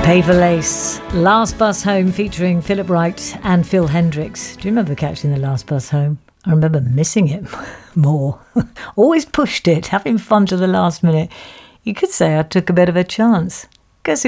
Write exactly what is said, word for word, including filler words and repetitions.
Paver Lace, Last Bus Home, featuring Philip Wright and Phil Hendricks. Do you remember catching the last bus home? I remember missing it more. Always pushed it, having fun to the last minute. You could say I took a bit of a chance.